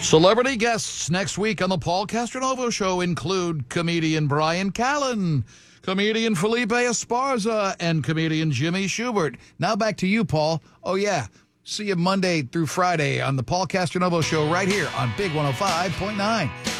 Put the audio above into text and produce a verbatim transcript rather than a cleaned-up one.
Celebrity guests next week on the Paul Castronovo Show include comedian Brian Callen, comedian Felipe Esparza, and comedian Jimmy Schubert. Now back to you, Paul. Oh, yeah. See you Monday through Friday on the Paul Castronovo Show right here on Big one oh five point nine.